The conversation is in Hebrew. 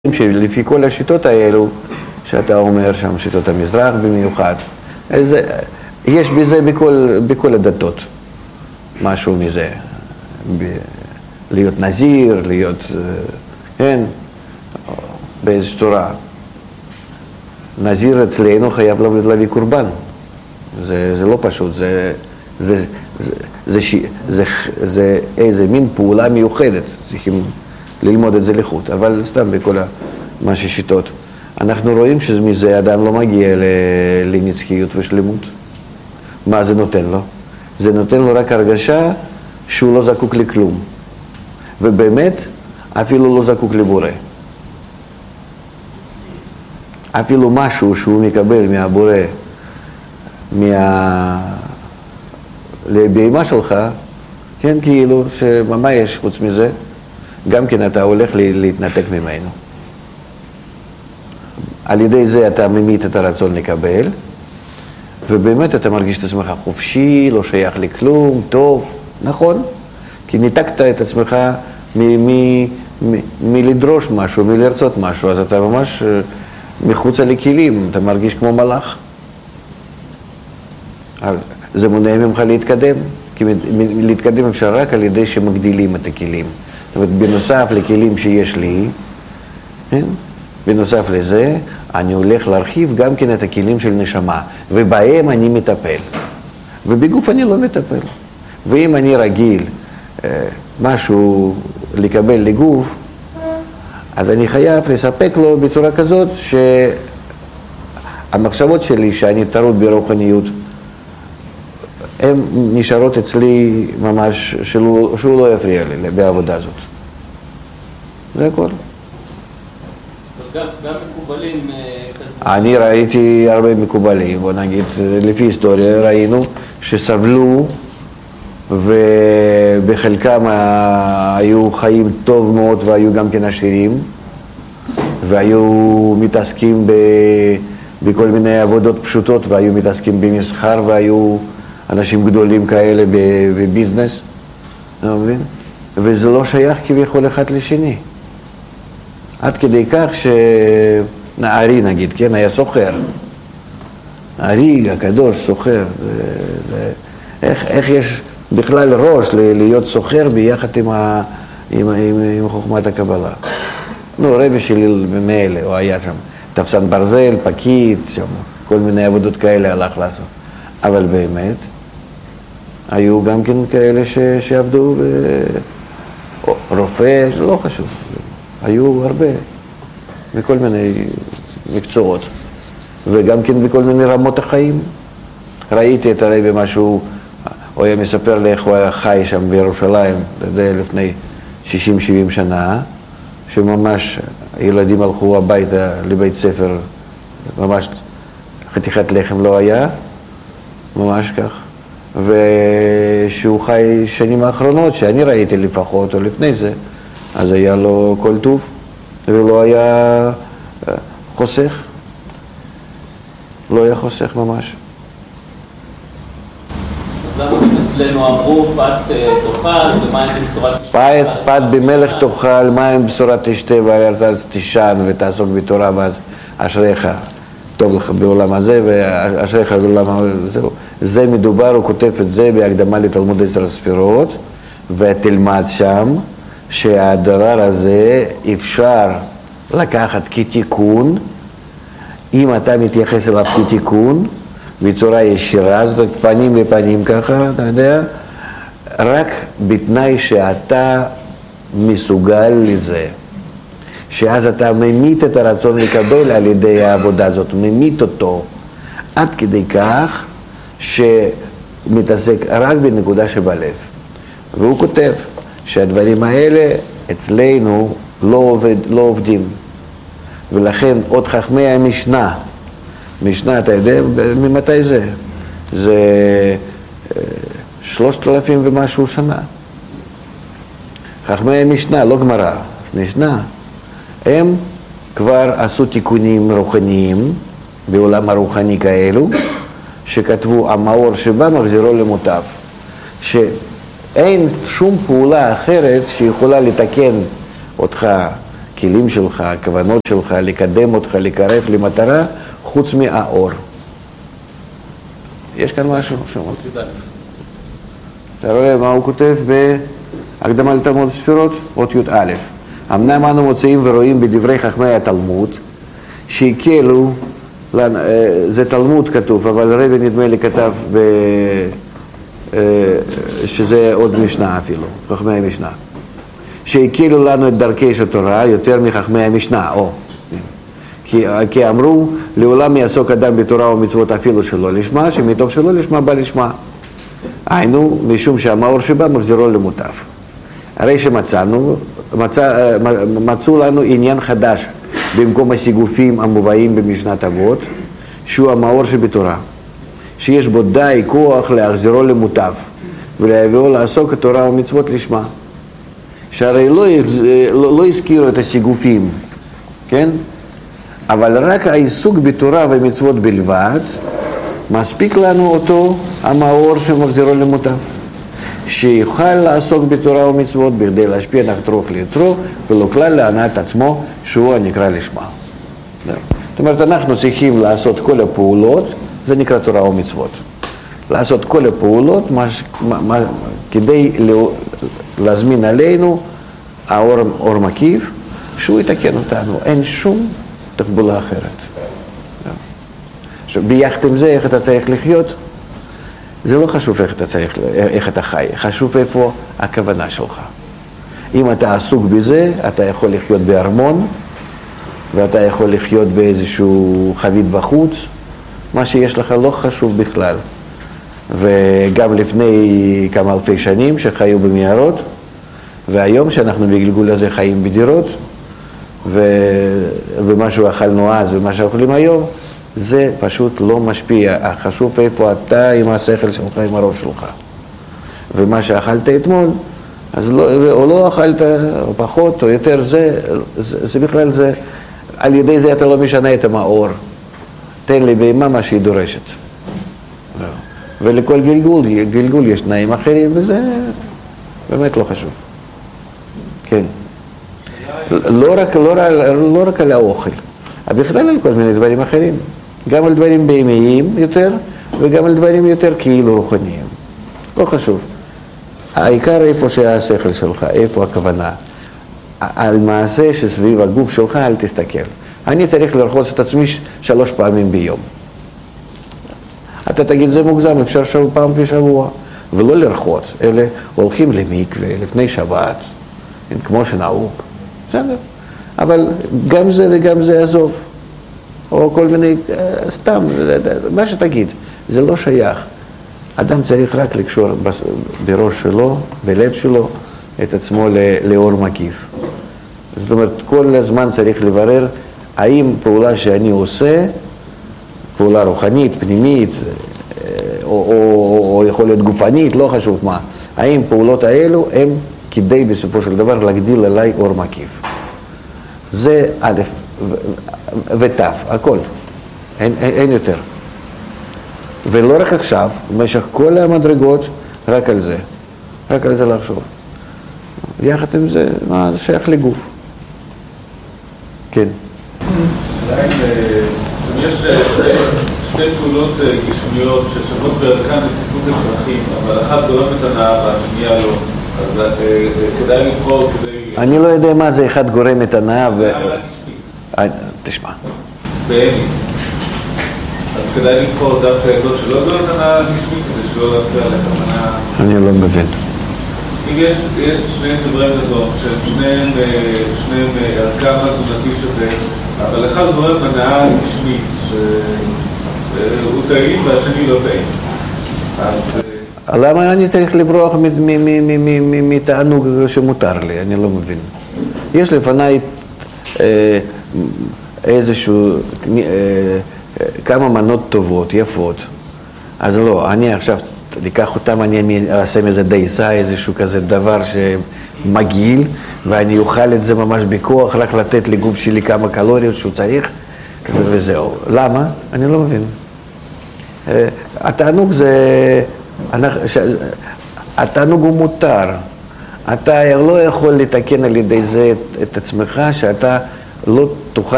שלפי כל השיטות האלו, שאתה אומר שם, שיטות המזרח במיוחד, יש בזה בכל הדתות, משהו מזה. להיות נזיר, להיות, כן, באיזו צורה. נזיר אצלנו חייב להביא קורבן. זה לא פשוט, זה איזה מין פעולה מיוחדת, צריכים ללמוד את זה לחוט, אבל סתם בכל מה ששיטות. אנחנו רואים שמזה אדם לא מגיע לנצחיות ושלמות. מה זה נותן לו? זה נותן לו רק הרגשה שהוא לא זקוק לכלום. ובאמת, אפילו לא זקוק לבורא. אפילו משהו שהוא מקבל מהבורא, לבהמה שלך, כן, כאילו, מה יש חוץ מזה? גם כן אתה הולך להתנתק ממנו. על ידי זה אתה ממית את הרצון לקבל, ובאמת אתה מרגיש את עצמך חופשי, לא שייך לכלום, טוב, נכון? כי ניתקת את עצמך מלדרוש משהו, מלרצות משהו, אז אתה ממש מחוצה לכלים, אתה מרגיש כמו מלאך. זה מונע ממך להתקדם, כי להתקדם אפשר רק על ידי שמגדילים את הכלים. זאת אומרת, בנוסף לכלים שיש לי, כן? בנוסף לזה, אני הולך להרחיב גם כן את הכלים של נשמה, ובהם אני מטפל. ובגוף אני לא מטפל. ואם אני רגיל משהו לקבל לגוף, אז אני חייב לספק לו בצורה כזאת שהמחשבות שלי שאני טרוד ברוחניות, הן נשארות אצלי ממש, שהוא לא יפריע לי בעבודה הזאת. זה הכל. גם מקובלים... אני ראיתי הרבה מקובלים, בוא נגיד, לפי היסטוריה ראינו שסבלו ובחלקם היו חיים טוב מאוד והיו גם כן עשירים והיו מתעסקים בכל מיני עבודות פשוטות והיו מתעסקים במסחר והיו אנשים גדולים כאלה בביזנס, אתה מבין? וזה לא שייך כביכול אחד לשני. עד כדי כך שנערי נגיד, כן, היה סוחר. נערי הקדוש סוחר. איך יש בכלל ראש להיות סוחר ביחד עם חוכמת הקבלה? נו, רבי שלי מאלה, הוא היה שם. תפסן ברזל, פקיד, שם, כל מיני עבודות כאלה הלך לעשות. אבל באמת, היו גם כן כאלה שעבדו רופא, לא חשוב. היו הרבה, בכל מיני מקצועות, וגם כן בכל מיני רמות החיים. ראיתי את הרבי משהו, הוא היה מספר לי איך הוא היה חי שם בירושלים, לפני 60-70 שנה, שממש ילדים הלכו הביתה לבית ספר, ממש חתיכת לחם לא היה, ממש כך. ושהוא חי שנים האחרונות, שאני ראיתי לפחות, או לפני זה, אז היה לו כל טוב, ולא היה חוסך. לא היה חוסך ממש. אז למה אצלנו אמרו, פת תאכל ומים בבשורת תשתה? פת במלך תאכל, מים בבשורת תשתה, וארץ תישן ותעסוק בתורה, ואז אשריך, טוב לך בעולם הזה, ואשריך בעולם הזה. זה מדובר, הוא כותב את זה בהקדמה לתלמוד 10 הספירות, ותלמד שם, שהדבר הזה אפשר לקחת כתיקון, אם אתה מתייחס אליו כתיקון, בצורה ישירה, זאת אומרת פנים לפנים ככה, אתה יודע, רק בתנאי שאתה מסוגל לזה, שאז אתה ממית את הרצון לקבל על ידי העבודה הזאת, ממית אותו, עד כדי כך שמתעסק רק בנקודה שבלב. והוא כותב, שהדברים האלה אצלנו לא עובדים. ולכן עוד חכמי המשנה, משנה, אתה יודע, ממתי זה? זה 3,000 ומשהו שנה. חכמי המשנה, לא גמרא, משנה. הם כבר עשו תיקונים רוחניים, בעולם הרוחני כאלו, שכתבו, המאור שבא מחזירו למוטב. אין שום פעולה אחרת שיכולה לתקן אותך הכלים שלך, הכוונות שלך, לקדם אותך, לקרב למטרה, חוץ מהאור. יש כאן משהו? אתה רואה מה הוא כותב בהקדמה לתלמוד ספירות? אות י"א. אמנם אנו מוצאים ורואים בדברי חכמי התלמוד, שהקלו, זה תלמוד כתוב, אבל רבי נדמה לי כתב שזה עוד משנה אפילו, חכמי המשנה. שהקלו לנו את דרכי התורה יותר מחכמי המשנה, כי אמרו, לעולם יעסוק אדם בתורה ומצוות אפילו שלא לשמה, שמתוך שלא לשמה בא לשמה. היינו, משום שהמאור שבה מחזירו למוטב. הרי מצאו לנו עניין חדש במקום הסיגופים המובאים במשנת אבות, שהוא המאור שבתורה, שיש בו די כוח להחזירו למוטב ולהביאו לעסוק התורה ומצוות לשמה. שהרי לא הזכירו את הסיגופים, כן? אבל רק העיסוק בתורה ומצוות בלבד, מספיק לנו אותו המאור שמחזירו למוטב, שיוכל לעסוק בתורה ומצוות בכדי להשפיע נחת רוח ליצרו ולא כלל להנאת עצמו שהוא הנקרא לשמה. זאת אומרת, אנחנו צריכים לעשות כל הפעולות, זה נקרא תורה ומצוות. לעשות כל הפעולות כדי להזמין עלינו האור מקיף, שהוא יתקן אותנו. אין שום תקבולה אחרת. עכשיו, ביחד עם זה, איך אתה צריך לחיות? זה לא חשוב איך אתה חי, חשוב איפה הכוונה שלך. אם אתה עסוק בזה, אתה יכול לחיות בהרמון, ואתה יכול לחיות באיזשהו חבית בחוץ, מה שיש לך לא חשוב בכלל. וגם לפני כמה אלפי שנים שחיו במערות, והיום שאנחנו בגלגול הזה חיים בדירות, ומה שאכלנו אז ומה שאוכלים היום, זה פשוט לא משפיע. חשוב איפה אתה עם השכל שלך, עם הראש שלך. ומה שאכלת אתמול, אז לא, או לא אכלת, או פחות, או יותר, זה בכלל זה, על ידי זה אתה לא משנה את המאור. תן לי בהמה מה שהיא דורשת. ולכל גלגול יש תנאים אחרים, וזה באמת לא חשוב. כן. לא רק על האוכל, בכלל על כל מיני דברים אחרים. גם על דברים בהמיים יותר, וגם על דברים יותר כאילו רוחניים. לא חשוב. העיקר איפה שהשכל שלך, איפה הכוונה. על מעשה שסביב הגוף שלך אל תסתכל. אני צריך לרחוץ את עצמי 3 פעמים ביום. אתה תגיד, זה מוגזם, אפשר פעם בשבוע. ולא לרחוץ, אלא הולכים למקווה לפני שבת, כמו שנהוג. בסדר. אבל גם זה וגם זה עזוב. או כל מיני, סתם, מה שתגיד, זה לא שייך. אדם צריך רק לקשור בראש שלו, בלב שלו, את עצמו לאור מקיף. זאת אומרת, כל הזמן צריך לברר האם פעולה שאני עושה, פעולה רוחנית, פנימית, או יכול להיות גופנית, לא חשוב מה. האם פעולות האלו הם כדי בסופו של דבר להגדיל עליי אור מקיף. זה א' ות', הכל. אין יותר. ולא רק עכשיו, במשך כל המדרגות, רק על זה. רק על זה לחשוב. יחד עם זה, מה, זה שייך לגוף. כן. יש שתי פעולות גשמיות ששוות בערכן לסיפוק הצרכים, אבל אחת גורמת הנאה והשנייה לא. אז כדאי לבחור כדי... אני לא יודע מה זה אחד גורם את הנאה תשמע. באמת. אז כדאי לבחור דווקא את זאת שלא גורמת הנאה גשמית, כדי שלא להפריע לכוונה... אני לא מבין. אם יש שני דברי מזון, שהם שניהם ערכם התזונתי שווה, אבל אחד גורם הנאה גשמית, שהוא טעים והשני לא טעים. למה אני צריך לברוח מתענוג שמותר לי? אני לא מבין. יש לפניי איזשהו, כמה מנות טובות, יפות. אז לא, אני עכשיו אקח אותם, אני אעשה מזה דייסה, איזשהו כזה דבר שמגעיל, ואני אוכל את זה ממש בכוח, רק לתת לגוף שלי כמה קלוריות שהוא צריך, וזהו. למה? אני לא מבין. התענוג זה... התענוג הוא מותר, אתה לא יכול לתקן על ידי זה את עצמך, שאתה לא תוכל